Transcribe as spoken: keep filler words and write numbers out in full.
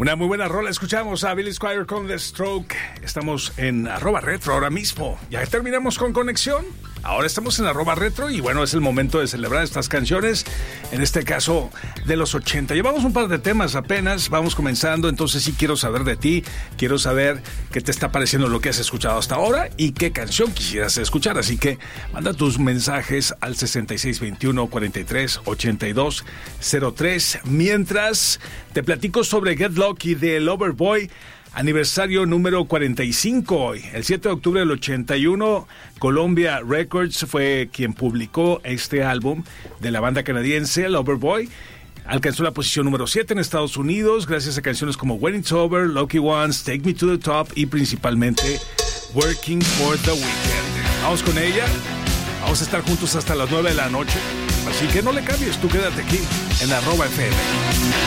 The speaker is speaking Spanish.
Una muy buena rola. Escuchamos a Billy Squier con The Stroke. Estamos en arroba retro ahora mismo. Ya terminamos con conexión. Ahora estamos en arroba retro y bueno, es el momento de celebrar estas canciones, en este caso de los ochenta. Llevamos un par de temas apenas, vamos comenzando, entonces sí quiero saber de ti, quiero saber qué te está pareciendo lo que has escuchado hasta ahora y qué canción quisieras escuchar, así que manda tus mensajes al sesenta y seis veintiuno cuarenta y tres ochenta y dos cero tres. Mientras te platico sobre Get Lucky de Loverboy, aniversario número cuarenta y cinco hoy. El siete de octubre del ochenta y uno, Columbia Records fue quien publicó este álbum de la banda canadiense Loverboy. Alcanzó la posición número siete en Estados Unidos gracias a canciones como When It's Over, Lucky Ones, Take Me to the Top y principalmente Working for the Weekend. Vamos con ella. Vamos a estar juntos hasta las nueve de la noche. Así que no le cambies, tú quédate aquí en arroba F M.